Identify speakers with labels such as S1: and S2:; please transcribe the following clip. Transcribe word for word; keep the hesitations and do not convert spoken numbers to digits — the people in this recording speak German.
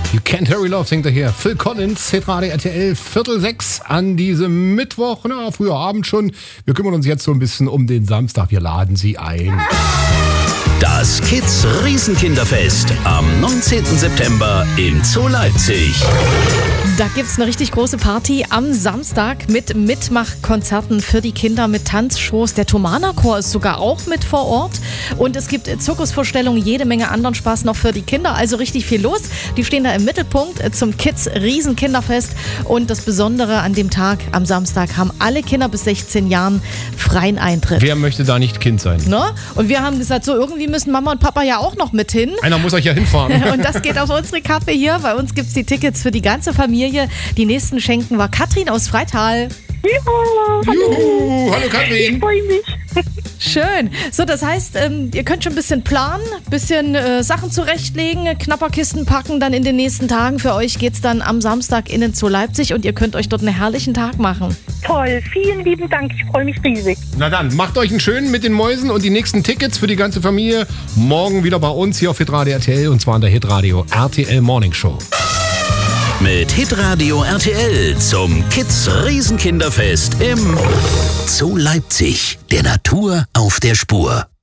S1: You Can't Hurry Love singt er hier. Phil Collins, Hitradio R T L, Viertel sechs an diesem Mittwoch. Na, früher Abend schon. Wir kümmern uns jetzt so ein bisschen um den Samstag. Wir laden Sie ein.
S2: Das Kids Riesenkinderfest am neunzehnten September im Zoo Leipzig.
S3: Da gibt's eine richtig große Party am Samstag mit Mitmachkonzerten für die Kinder mit Tanzshows. Der Thomanerchor ist sogar auch mit vor Ort. Und es gibt Zirkusvorstellungen, jede Menge anderen Spaß noch für die Kinder. Also richtig viel los. Die stehen da im Mittelpunkt zum Kids Riesenkinderfest. Und das Besondere an dem Tag, am Samstag, haben alle Kinder bis sechzehn Jahren freien Eintritt.
S1: Wer möchte da nicht Kind sein?
S3: Ne? Und wir haben gesagt, so irgendwie müssen Mama und Papa ja auch noch mit hin.
S1: Einer muss euch ja hinfahren.
S3: Und das geht auf unsere Kappe hier. Bei uns gibt's die Tickets für die ganze Familie. Die nächsten schenken war Katrin aus Freital.
S4: Juhu,
S1: Juhu, hallo Katrin.
S4: ich freue mich.
S3: Schön. So, das heißt, ähm, ihr könnt schon ein bisschen planen, ein bisschen äh, Sachen zurechtlegen, Knapperkisten packen. Dann in den nächsten Tagen. Für euch geht's dann am Samstag in den Zoo Leipzig und ihr könnt euch dort einen herrlichen Tag machen.
S4: Toll, vielen lieben Dank, ich freue mich riesig.
S1: Na dann, macht euch einen schönen mit den Mäusen und die nächsten Tickets für die ganze Familie morgen wieder bei uns hier auf Hitradio R T L und zwar in der Hitradio R T L Morning Show.
S2: Mit Hitradio R T L zum Kids Riesenkinderfest im Zoo Leipzig. Der Natur auf der Spur.